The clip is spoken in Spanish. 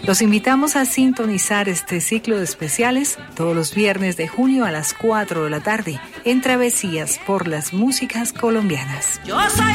Los invitamos a sintonizar este ciclo de especiales todos los viernes de junio a las 4 de la tarde en Travesías por las Músicas Colombianas.